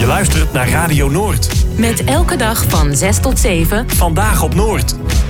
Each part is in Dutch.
Je luistert naar Radio Noord. Met elke dag van 6 tot 7. Vandaag op Noord.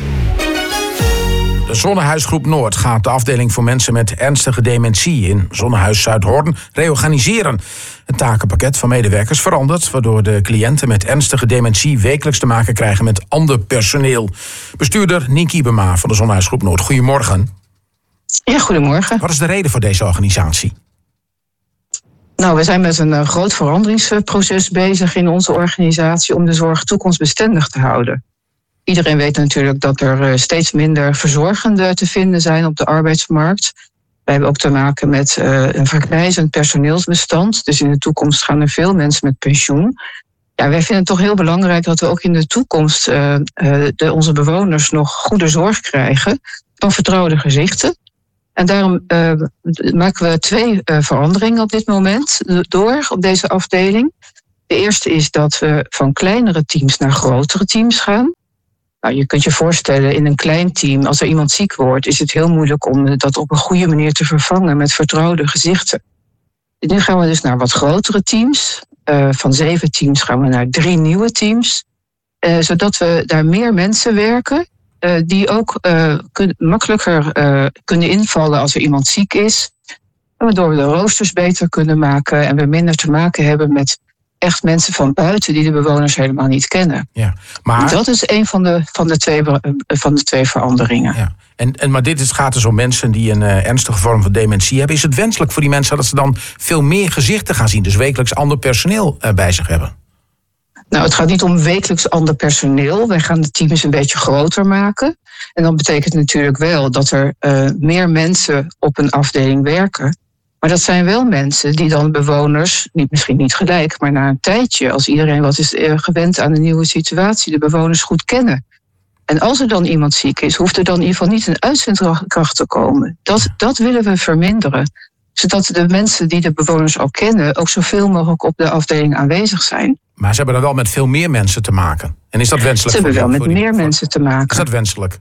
De Zonnehuisgroep Noord gaat de afdeling voor mensen met ernstige dementie in Zonnehuis Zuidhorn reorganiseren. Het takenpakket van medewerkers verandert, waardoor de cliënten met ernstige dementie wekelijks te maken krijgen met ander personeel. Bestuurder Nienke Ibema van de Zonnehuisgroep Noord, goedemorgen. Ja, goedemorgen. Wat is de reden voor deze organisatie? Nou, we zijn met een groot veranderingsproces bezig in onze organisatie om de zorg toekomstbestendig te houden. Iedereen weet natuurlijk dat er steeds minder verzorgenden te vinden zijn op de arbeidsmarkt. We hebben ook te maken met een vergrijzend personeelsbestand. Dus in de toekomst gaan er veel mensen met pensioen. Ja, wij vinden het toch heel belangrijk dat we ook in de toekomst onze bewoners nog goede zorg krijgen van vertrouwde gezichten. En daarom maken we 2 veranderingen op dit moment door op deze afdeling. De eerste is dat we van kleinere teams naar grotere teams gaan. Nou, je kunt je voorstellen, in een klein team, als er iemand ziek wordt, is het heel moeilijk om dat op een goede manier te vervangen met vertrouwde gezichten. Nu gaan we dus naar wat grotere teams. Van 7 teams gaan we naar 3 nieuwe teams. Zodat we daar meer mensen werken. Die ook makkelijker kunnen invallen als er iemand ziek is. Waardoor we de roosters beter kunnen maken en we minder te maken hebben met echt mensen van buiten die de bewoners helemaal niet kennen. Ja, maar dat is een van de twee veranderingen. Ja. Maar gaat dus om mensen die een ernstige vorm van dementie hebben. Is het wenselijk voor die mensen dat ze dan veel meer gezichten gaan zien? Dus wekelijks ander personeel bij zich hebben? Nou, het gaat niet om wekelijks ander personeel. Wij gaan de teams een beetje groter maken. En dat betekent natuurlijk wel dat er meer mensen op een afdeling werken. Maar dat zijn wel mensen die dan bewoners, misschien niet gelijk, maar na een tijdje, als iedereen wat is gewend aan een nieuwe situatie, de bewoners goed kennen. En als er dan iemand ziek is, hoeft er dan in ieder geval niet een uitzendkracht te komen. Dat willen we verminderen. Zodat de mensen die de bewoners al kennen ook zoveel mogelijk op de afdeling aanwezig zijn. Maar ze hebben dan wel met veel meer mensen te maken. En is dat wenselijk? Ze hebben wel met meer mensen te maken. Is dat wenselijk?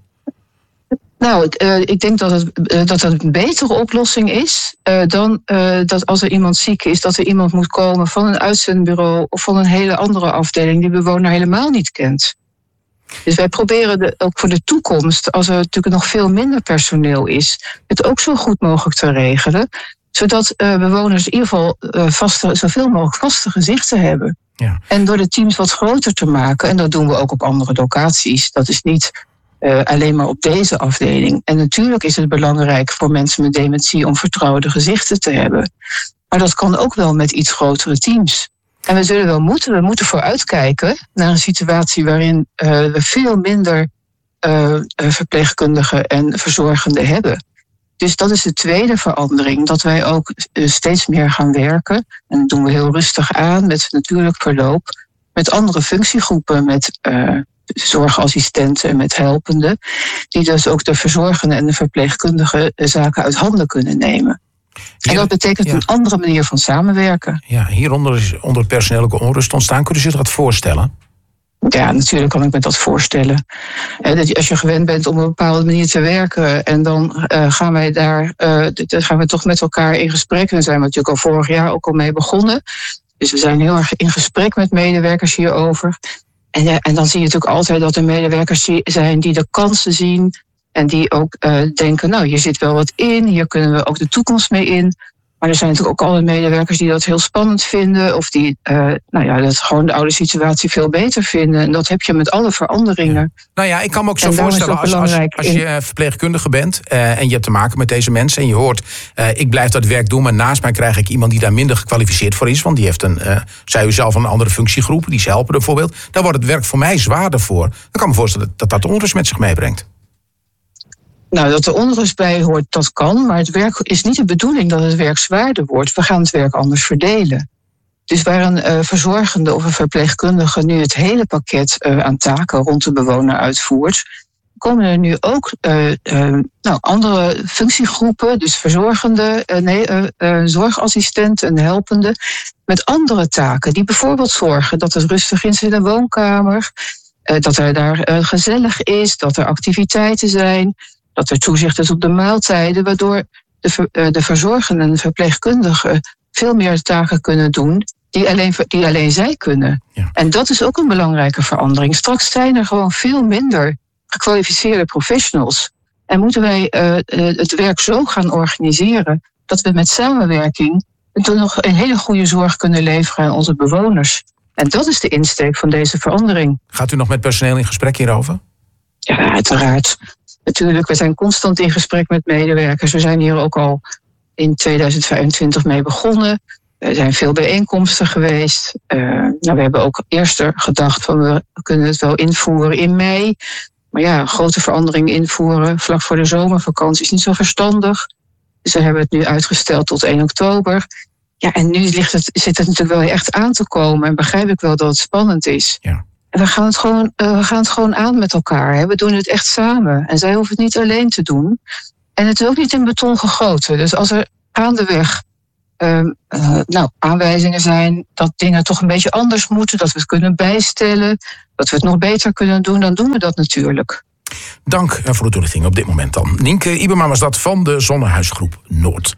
Nou, ik denk dat het een betere oplossing is dan dat als er iemand ziek is, dat er iemand moet komen van een uitzendbureau of van een hele andere afdeling die de bewoner helemaal niet kent. Dus wij proberen ook voor de toekomst, als er natuurlijk nog veel minder personeel is, het ook zo goed mogelijk te regelen, zodat bewoners in ieder geval zoveel mogelijk vaste gezichten hebben. Ja. En door de teams wat groter te maken, en dat doen we ook op andere locaties, dat is niet alleen maar op deze afdeling. En natuurlijk is het belangrijk voor mensen met dementie om vertrouwde gezichten te hebben. Maar dat kan ook wel met iets grotere teams. En we moeten vooruitkijken naar een situatie waarin we veel minder verpleegkundigen en verzorgenden hebben. Dus dat is de tweede verandering, dat wij ook steeds meer gaan werken. En dat doen we heel rustig aan, met natuurlijk verloop, met andere functiegroepen, met zorgassistenten en met helpenden, die dus ook de verzorgenden en de verpleegkundigen zaken uit handen kunnen nemen. En dat betekent een andere manier van samenwerken. Ja, hieronder is onder personeellijke onrust ontstaan. Kunnen u zich dat voorstellen? Ja, natuurlijk kan ik me dat voorstellen. Als je gewend bent om op een bepaalde manier te werken en dan gaan we toch met elkaar in gesprek. En daar zijn we natuurlijk al vorig jaar ook al mee begonnen. Dus we zijn heel erg in gesprek met medewerkers hierover. En dan zie je natuurlijk altijd dat er medewerkers zijn die de kansen zien en die ook denken, nou, hier zit wel wat in, hier kunnen we ook de toekomst mee in. Maar er zijn natuurlijk ook alle medewerkers die dat heel spannend vinden of die dat gewoon de oude situatie veel beter vinden. En dat heb je met alle veranderingen. Nou ja, ik kan me ook zo voorstellen als je verpleegkundige bent en je hebt te maken met deze mensen en je hoort, ik blijf dat werk doen, maar naast mij krijg ik iemand die daar minder gekwalificeerd voor is, want die heeft zei u zelf, een andere functiegroep, die is helpen bijvoorbeeld. Daar wordt het werk voor mij zwaarder voor. Dan kan ik me voorstellen dat onrust met zich meebrengt. Nou, dat er onrust bij hoort, dat kan. Maar het werk is niet de bedoeling dat het werk zwaarder wordt. We gaan het werk anders verdelen. Dus waar een verzorgende of een verpleegkundige nu het hele pakket aan taken rond de bewoner uitvoert, komen er nu ook andere functiegroepen, dus verzorgende, zorgassistenten en helpenden, met andere taken. Die bijvoorbeeld zorgen dat het rustig is in de woonkamer, dat er daar gezellig is, dat er activiteiten zijn, dat er toezicht is op de maaltijden, waardoor de verzorgenden en de verpleegkundigen veel meer taken kunnen doen die alleen zij kunnen. Ja. En dat is ook een belangrijke verandering. Straks zijn er gewoon veel minder gekwalificeerde professionals. En moeten wij het werk zo gaan organiseren dat we met samenwerking toch nog een hele goede zorg kunnen leveren aan onze bewoners. En dat is de insteek van deze verandering. Gaat u nog met personeel in gesprek hierover? Ja, uiteraard. Natuurlijk, we zijn constant in gesprek met medewerkers. We zijn hier ook al in 2025 mee begonnen. Er zijn veel bijeenkomsten geweest. We hebben ook eerst gedacht van we kunnen het wel invoeren in mei. Maar ja, een grote verandering invoeren vlak voor de zomervakantie is niet zo verstandig. Dus we hebben het nu uitgesteld tot 1 oktober. Ja, en nu zit het natuurlijk wel echt aan te komen. En begrijp ik wel dat het spannend is. Ja. En we gaan het gewoon aan met elkaar. Hè. We doen het echt samen. En zij hoeven het niet alleen te doen. En het is ook niet in beton gegoten. Dus als er gaandeweg aanwijzingen zijn dat dingen toch een beetje anders moeten, dat we het kunnen bijstellen, dat we het nog beter kunnen doen, dan doen we dat natuurlijk. Dank voor de toelichting op dit moment dan. Nienke Iberma was dat van de Zonnehuisgroep Noord.